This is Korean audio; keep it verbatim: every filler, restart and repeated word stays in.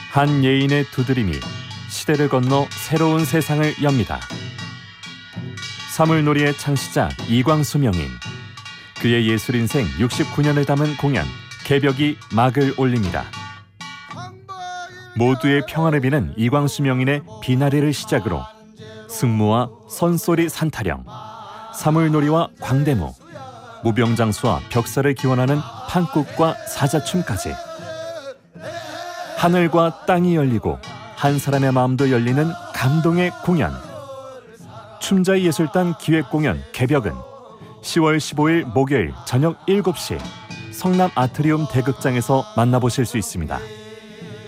한 예인의 두드림이 시대를 건너 새로운 세상을 엽니다. 사물놀이의 창시자 이광수 명인, 그의 예술인생 육십구 년을 담은 공연 개벽이 막을 올립니다. 모두의 평화를 비는 이광수 명인의 비나리를 시작으로 승무와 선소리 산타령, 사물놀이와 광대무, 무병장수와 벽사를 기원하는 판국과 사자춤까지 하늘과 땅이 열리고 한 사람의 마음도 열리는 감동의 공연. 춤자의 예술단 기획공연 개벽은 시월 십오일 목요일 저녁 일곱 시 성남 아트리움 대극장에서 만나보실 수 있습니다.